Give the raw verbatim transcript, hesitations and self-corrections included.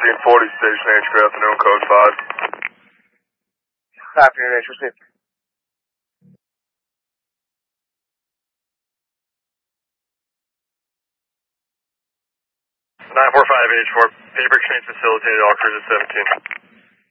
seventeen forty Station H, good afternoon, code five. Good afternoon, H, received. nine four five H four, paper exchange facilitated, all cruises seventeen.